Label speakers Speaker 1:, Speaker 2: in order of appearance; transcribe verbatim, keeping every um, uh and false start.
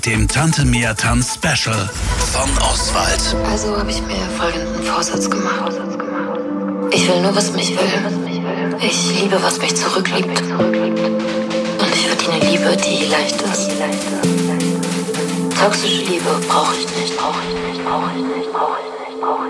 Speaker 1: dem Tante Mia Tanz Special von Oswald.
Speaker 2: Also habe ich mir folgenden Vorsatz gemacht. Ich will nur, was mich will. Ich liebe, was mich zurückliebt. Und ich verdiene Liebe, die leicht ist. Toxische Liebe brauche ich nicht, brauche ich nicht, brauche ich nicht, brauche ich nicht, brauche ich nicht.